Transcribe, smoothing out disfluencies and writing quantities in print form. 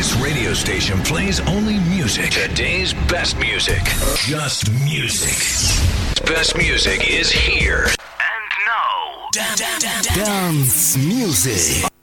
This radio station plays only music. Today's best music. Just music. Best music is here. And now, dance music.